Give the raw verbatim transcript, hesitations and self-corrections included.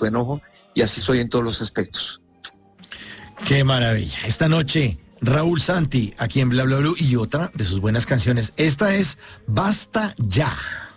tu enojo, y así soy en todos los aspectos. Qué maravilla. Esta noche, Raúl Santi, aquí en Bla Bla Blue, y otra de sus buenas canciones. Esta es Basta Ya.